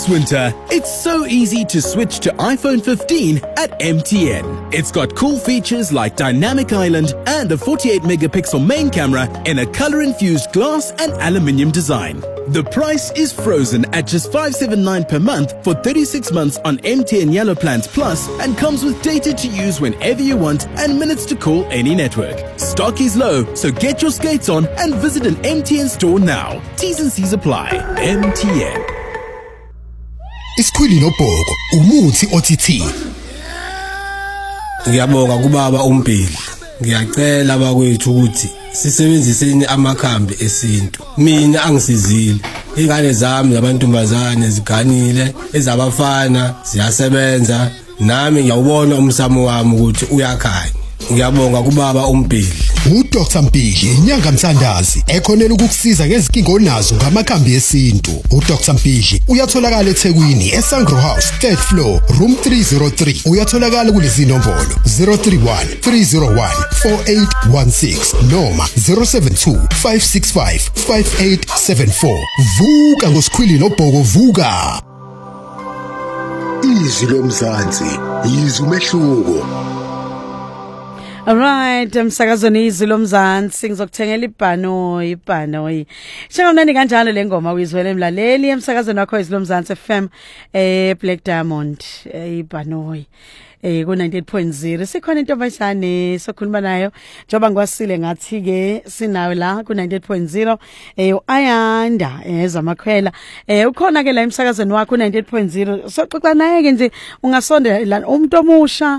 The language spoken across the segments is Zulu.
Winter, it's so easy to switch to iPhone 15 at MTN. It's got cool features like Dynamic Island and a 48-megapixel main camera in a color-infused glass and aluminium design. The price is frozen at just $579 per month for 36 months on MTN Yellow Plans Plus and comes with data to use whenever you want and minutes to call any network. Stock is low, so get your skates on and visit an MTN store now. T's and C's apply. MTN. Isikhwili nobhoko umuthi OTT. Ngiyabonga kubaba uMpili. Ngiyacela bakwethu ukuthi sisebenziseni amakhambi esintu. Mina angisizile. Ingane zami zabantombazane ziganile, ezabafana ziyasebenza. Nami ngiyawubona umsamo wami ukuthi uyakhanya. Ngiyabonga kubaba uMpili. uDr Mpili inyanga Mthandazi ekhonela ukukusiza ngezinkingo onazo ngamakhambi esintu. uDr Mpili uyatholakala eThekwini eSangro House 3rd floor room 303. Uyatholakala kulezi nombolo 031 301 4816 noma 072 565 5874. Vuka ngosikhwili nobhoko vuka. Izwi lomzansi izwi umehluko. Alright, umsakazweni izwi lomzansi ngizokuthengela ibhanoyi. Shengamnandi kanjalo le ngoma uyizwele emlaleli emsakazweni wakho izwi lomzansi FM Black Diamond ibhanoyi. Ku 98.0 sikhona intombazane sokhuluma nayo njoba ngwasile ngathi ke sinayo la ku 98.0 uAyanda ezamakhwela ukhona ke la emsakazweni wakho 98.0 soxoxa naye ke nje ungasondela umuntu omusha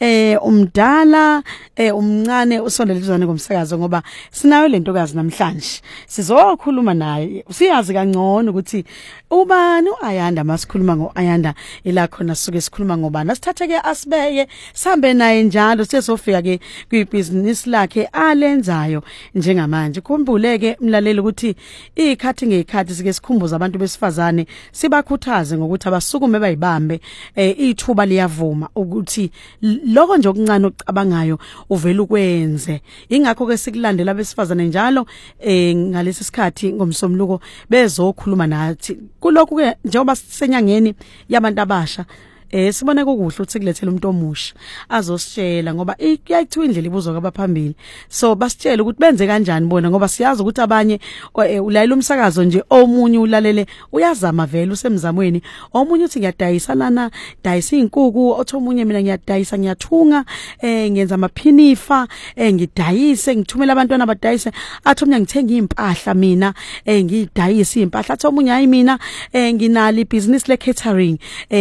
umdala umncane usondelizwane ngomsakazo ngoba sinayo lentokazi namhlanje sizokhuluma naye siyazi kangcono ukuthi ubani uAyanda masikhuluma ngoAyanda ila khona suke sikhuluma ngobani asithathe ke asibeke sambe naye njalo sesofika ke kwibusiness lakhe alenzayo njengamanje kumbuleke mlaleli ukuthi ikhathi ngekhathi sike sikhumbuza abantu besifazane sibakhuthaze ngokuthi abasukume bayibambe ithuba liyavuma ukuthi lokho nje okuncane ocabangayo uvela ukwenze ingakho ke sikulandela besifazane njalo ngalesi sikhathi ngomsomluko bezokhuluma nathi kulokhu ke njengoba sisenyangeni yabantu abasha sibone kuhle ukuthi kulethele umuntu omusha azositshela ngoba iyayithiwa indlela ibuzwa kwabaphambili so basitshela ukuthi benze kanjani bona ngoba siyazi ukuthi abanye ulayela umsakazo nje omunye ulalele uyazama vele usemzamweni omunye uthi ngiyadayisa lana dayisa inkukhu othi omunye mina ngiyadayisa ngiyathunga ngenza amaphinifa ngidayise ngithumela abantwana abadayise athi omunye ngithenga impahla mina ngidayisa impahla athi omunye hayi mina nginali business le catering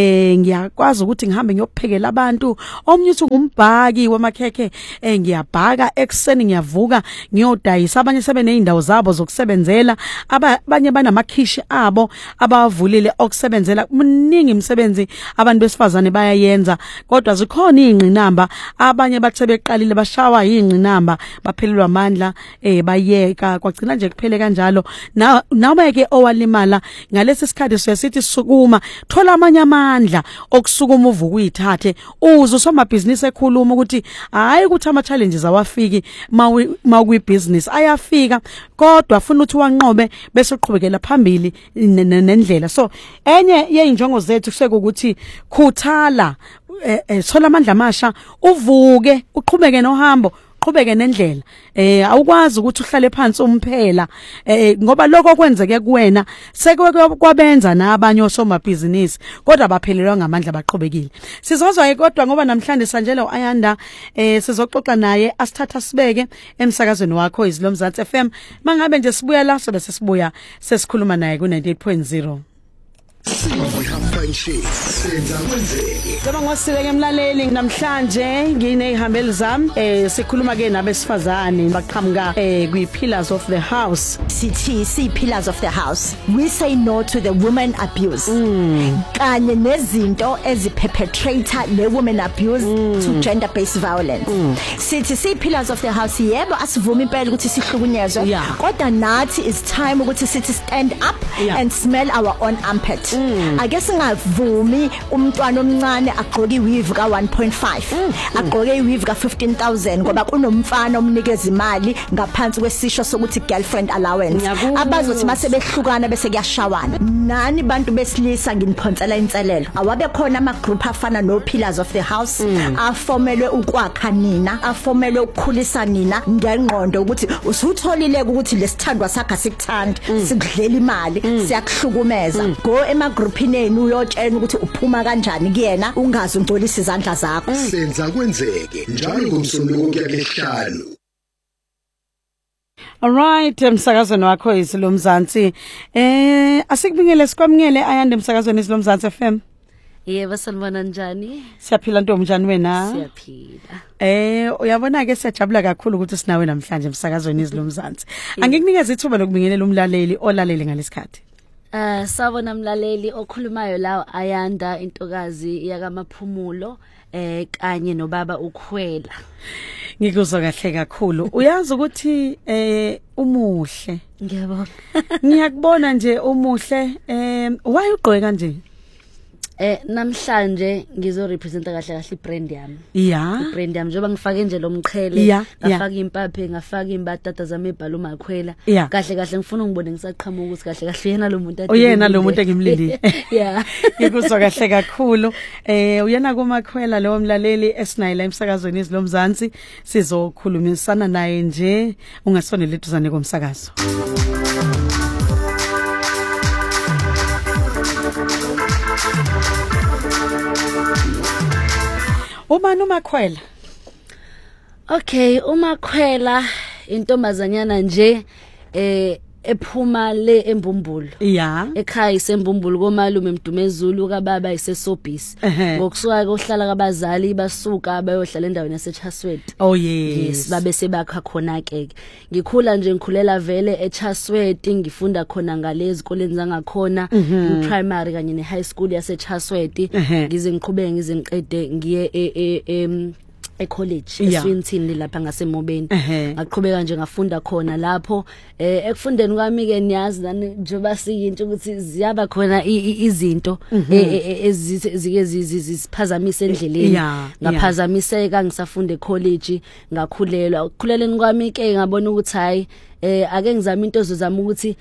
kwazi ukuthi ngihambe ngiyophekela abantu omunye uthi ngumbhaki wamakhekhe ngiyabhaka ekseni ngiyavuka ngiyodayisa abanye sebeneyindawo zabo zokusebenzela abanye banamakhishi abo abavulile okusebenzela mningi imisebenzi abantu besifazane bayayenza kodwa zikhona ingqinamba abanye bathe beqalile bashawa ingqinamba baphelelwa amandla bayeka kwagcina nje kuphele kanjalo nawe ke owalimala ngalesi sikhathi siyasithi sukuma thola amanye amandla okusukuma uvuka uyithathe uzo somabhizinisi ekhuluma ukuthi hayi ukuthi ama challenges awafiki makuyi business ayafika kodwa ufuna ukuthi wanqobe bese uqhubekela phambili nendlela so enye yeinjongo zethu kuseke ukuthi khuthala thola amandla amasha uvuke uqhubeke nohambo qhubeke nendlela awukwazi ukuthi uhlale phansi umphela ngoba lokho kwenzeke kuwena sekwabenza nabanye osomabhizinisi kodwa baphelelwa ngamandla baqhubekile sizozwa kodwa ngoba namhlanje sanjela uAyanda sizoxoxa naye asithatha sibeke emsakazweni wakho izwi lomzansi FM mangabe nje sibuya la sobe sesibuya sesikhuluma naye ku 98.0 Ngoba ngosibeke emlaleli namhlanje nginehambeli zami sikhuluma ke nabesifazane baqhamuka kwi pillars of the house CTC pillars of the house we say no to the woman abuse kanye nezinto eziperpetrator le woman abuse to gender based violence CTC pillars of the house yebo asivuma impela ukuthi sihlukunyezwe kodwa nathi is time ukuthi sithi stand up and smell our own armpit. Ake singavumi umntwana omncane agqoke iweave ka 1.5 agqoke iweave ka 15,000 ngoba kunomfana omnikeza imali ngaphansi kwesisho sokuthi girlfriend allowance. Abazothi mase behlukana bese kuyashawana. Nani bantu besilisa nginiphonsela inselelo. Awabe khona ama group afana no Pillars of the House afomelwe ukwakha nina, afomelwe ukukhulisa nina ngengqondo ukuthi usutholile ukuthi lesithandwa sakhe sikuthanda, sikudlela imali, siyakuhlukumeza. Go ema groupini enu uyotshela ukuthi uphuma kanjani kuyena ungazi ungcolisa izandla zakho. Senza kwenzeke njalo ngomsombuluko kuyakehlanu. Alright, emsakazweni wakho isilomzansi. Asikubingele sikwamngele ayande emsakazweni isilomzansi FM. Yebo sanibona njani? Siyaphila ntombi njani wena? Siyaphila. Uyabona ke siyajabula kakhulu ukuthi sinawe namhlanje emsakazweni isilomzansi. Angikunikeza ithuba lokubingelela umlaleli olaleli ngalesikhathi. Sawona mlaleli okhulumayo la ayanda intokazi yakamaphumulo kanye nobaba ukhwela. Ngikuzwa kahle kakhulu. Uyazi ukuthi umuhle. Ngiyabona. Ngiyakubona nje umuhle. Why ugqoke kanje? Namhlanje ngizo representa kahle ibrand yami. Yeah. Ibrand yami njengoba ngifake nje lo mqhele, ngafaka impaphe, ngafaka imbatata zami ebhala umakhwela. Kahle kahle ngifuna ngibone ngisaqhamuka ukuthi kahle kahle yena lo muntu uyena lo muntu engimlindile. Yeah. Ngikuzwa kahle kakhulu. Uyena kumakhwela lo mlaleli esinayila emsakazweni izilomzansi sizokhulumisana naye nje ungasonela eduzane komsakazo. Ubani umakhwela? Okay, umakhwela intombazanyana nje ephuma le embumbulu. Yeah. Ekhaya isembumbulu komalume Mdumezulu kababa isesobhisi. Ngokusuka kohlala kabazali basuka bayohlala endaweni yaseChasweti. Oh yes. Yes, babe sebakha khona ke. Ngikhula nje ngikhulela vele eChasweti ngifunda khona ngalezi koleni zangakhona primary kanye ne high school yaseChasweti ngize ngiqhubeke ngize ngiqede ngiye college eSwinthini lapha ngaseMobeni ngaqhubeka nje ngafunda khona lapho ekufundeni kwami ke niyazi njengoba siyinto ukuthi ziyaba khona izinto ezike zisiphazamise endleleni ngaphazamiseka ngisafunde college ngakhulelwa ukukhuleleni kwami ke ngabona ukuthi hayi ake ngizama into zozama ukuthi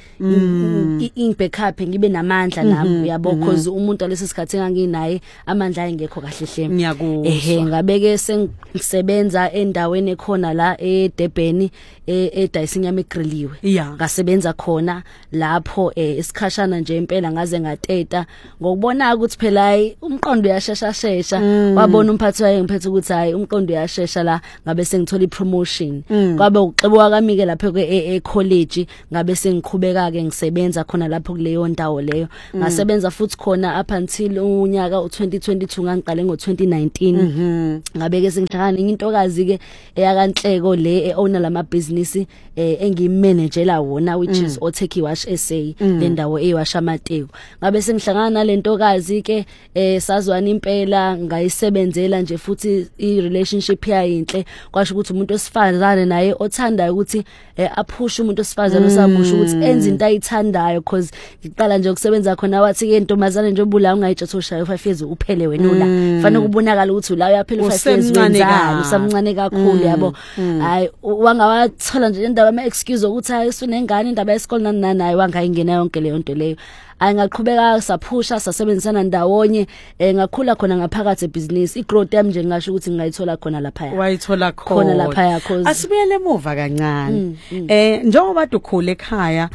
backup ngibe namandla nami uyabo because umuntu alesi sikhathi enganginaye amandla ayengekho kahle hle ngiyakuzwa ngabeke sengisebenza endaweni ekhona la eDurban edayisa inyama egriliwe ngasebenza khona lapho isikhashana nje impela ngaze ngateta ngokubona ukuthi phela hayi umqondo uyasheshashesha wabona umphathi waye ngiphethe ukuthi hayi umqondo uyashesha la ngabe sengithola ipromotion kwabe uxebuka kami ke lapho college ngabe sengiqhubeka ke ngisebenza khona lapho kuleyo ndawo leyo ngasebenza futhi khona up until unyaka u2022 ngangiqale ngo2019 ngabe ke sengihlangana intokazi ke eyakanhleko le owner lama business engimanagela wona which is Oteki Wash SA le ndawo eyiwasha amateko ngabe sengihlangana nalentokazi ke sazwana impela ngayisebenzela nje futhi I relationship yayinhle kwasho ukuthi umuntu osifazane naye othandayo ukuthi aphusha umuntu osifazane osabusha ukuthi enze into ayithandayo because ngiqala nje ukusebenza khona wathi ke intombazane nje obula ungayitshatha ushaya 5 years uphele wena la fanele kubonakala ukuthi la uyaphela 5 years wenzani usamncane kakhulu yabo hayi wangawathola nje indaba ama excuse ukuthi hayi usunengane indaba yesikole nani naye wangayingena yonke leyo nto leyo angaqhubeka saphusha sasebenzisana ndawonye ngakhula khona ngaphakathi ebusiness igrowth yami nje ngisho ukuthi ngayithola khona lapha wayithola khona lapha yakho asibuyele emuva kancane njengoba ukhule ekhaya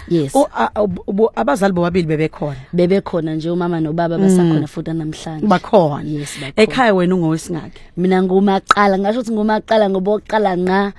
abazali bobabili bebekhona nje umama nobaba basakhona futhi namhlanje bakhona ekhaya wena ungowesingakhe mina ngumaqala ngisho ukuthi ngumaqala ngoba oqala nqa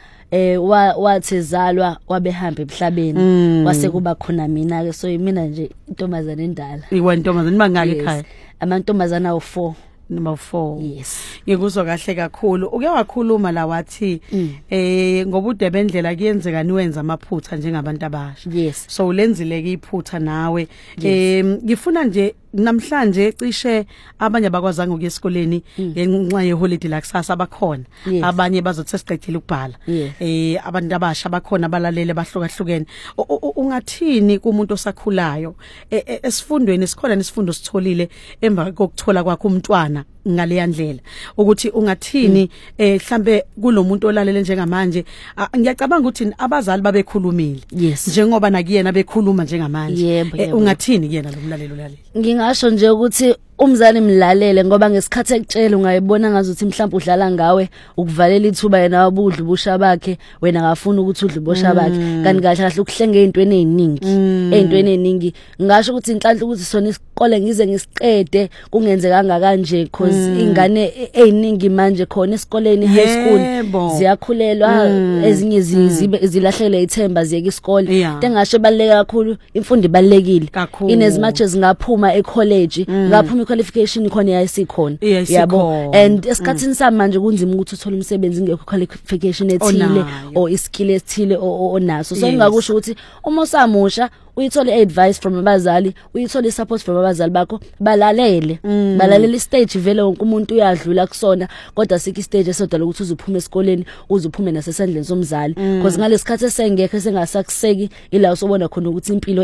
wathezalwa wabehamba emhlabeni wase kuba khona mina ke so mina nje intombazane endala iwe intombazane bangaki ekhaya amantombazana awu4 number 4 yes ngikuzwa kahle kakhulu uke wakhuluma la wathi ngoba udebendlela kuyenzeka niwenza amaphutha njengabantu abasha yes so ulenzile ke iphutha nawe ngifuna nje namhlanje cishe abanye abakwazanga ukuya esikoleni ngenxa yeholiday la kusasa abakhona abanye bazothi sesiqedile ukubhala abantu abasha bakhona balalele bahlukahlukene ungathini kumuntu osakhulayo esifundweni sikhona nesifundo sitholile emva kokuthola kwakhe umntwana ngale ndlela ukuthi ungathini mhlambe kulomuntu olalele njengamanje ngiyacabanga ukuthi abazali babekhulumile njengoba nakuyena bekhuluma njengamanje ungathini kuyena lo mlalelo laleli ngingasho nje ukuthi umzali mlalele ngoba ngesikhathi ekutshela ungayibona ngazuthi mhlawumbe udlala ngawe ukuvalela ithuba yena wabudla ubusha bakhe wena ngafuna ukuthi udle ubusha bakhe kanti kahle kahle ukuhlenga ezintweni eziningi ngisho ukuthi inhlanhla ukuthi sona isikole ngize ngisiqede kungenzeka kanje because ingane eziningi manje khona esikoleni high school ziyakhulelwa ezinye zilahlele ithemba ziyeka isikole engasho baleka kakhulu imfundo ibalekile inezimathe zingaphuma ecollege ngaphuma qualification khona yayisikhona yabo and esikhathini samanje kunzima ukuthi uthole umsebenzi ngekho qualification ethile or iskill ethile onaso so ngingakusho ukuthi uma usamusha uyithola advice from abazali uyithola support from abazali bakho balalele stage vele wonke umuntu uyadlula kusona kodwa sikho stage esodwa ukuthi uzuphume esikoleni uzuphume nasesandleni somzali because ngalesikhathi esengekho esengasakuseki ila usobona khona ukuthi impilo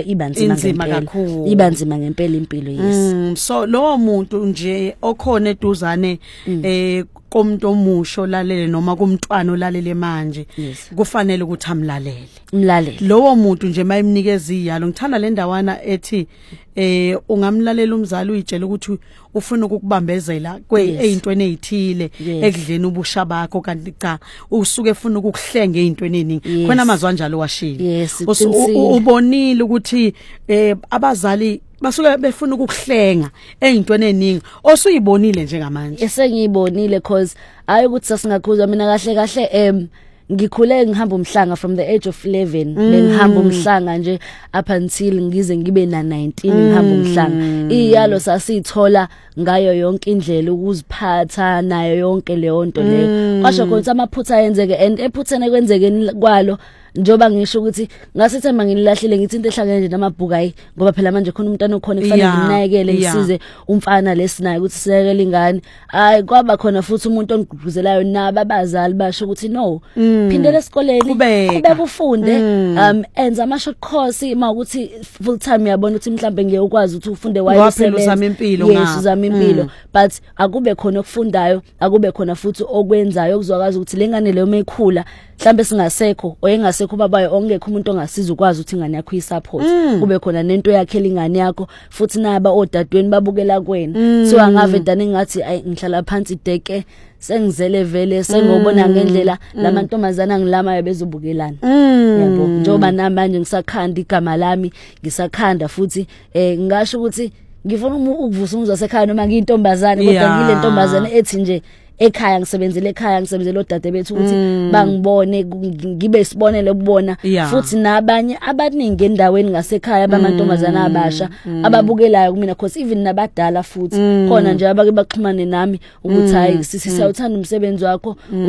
iba nzima ngempela impilo so lo muntu nje okhona eduzane komuntu omusho olalele noma kumntwana olalele manje kufanele ukuthi amlalele lowo muntu nje mayimnikeza iyalo ngithanda le ndawana ethi ungamlalela umzali uyitshela ukuthi ufuna ukukubambezela ezintweni ezithile ekudleni ubusha bakho kanti cha usuke ufuna ukukuhlenga ezintweni eziningi khona amazwi anjalo washila ubonile ukuthi abazali basuke befuna ukukuhlenga ezintweni eziningi osuyibonile njengamanje esengiyibonile cause ayi ukuthi sasingakhuzwa mina kahle ngikhule ngihamba umhlanga from the age of 11 ngihamba umhlanga nje up until ngize ngibe na 19 ngihamba umhlanga iyalo sasithola ngayo yonke indlela ukuziphatha nayo yonke leyo nto leyo kwasho khona amaphutha ayenzeke and ephuthene kwenzekeni kwalo njoba ngisho ukuthi ngasithi mangilahlile ngithi into ehlangene nje namabhukayi ngoba phela manje khona umntana okhona kufanele ngimnakekele ngisize umfana lesinayo ukuthi siyekele ingane hayi kwaba khona futhi umuntu ongigqugquzelayo naba abazali basho ukuthi no phindela esikoleni kubeka ufunde enza ama short course mawukuthi full time yabona ukuthi mhlambe ngeke ukwazi ukuthi ufunde uzama impilo uzama impilo but akube khona okufundayo akube khona futhi okwenzayo okuzwakazi ukuthi lengane leyo mayikhula mhlambe singasekho oyengasekho babayo ongekho umuntu ongasiza ukwazi ukuthi ingane yakho isupport kube khona nento yakhela ingane yakho futhi naba odadweni babukela kwena so angave dani ngathi ay ngihlala phansi deke sengizele vele sengobona ngendlela lamantombazana ngilama bezobukelana yabo njoba namanje ngisakhanda igama lami ngisakhanda futhi ngisho ukuthi ngifuna ukuvusa umuzwa sekhaya noma ngiyintombazane kodwa ngile ntombazane ethi nje ekhaya ngisebenzele odade bethu ukuthi bangibone ngibe isibonele ukubona futhi nabanye abaningi endaweni ngasekhaya abamantombazana abasha ababukelayo kumina cause even nabadala futhi khona nje abake baxhumane nami ukuthi hayi sisi siyawuthanda umsebenzi wakho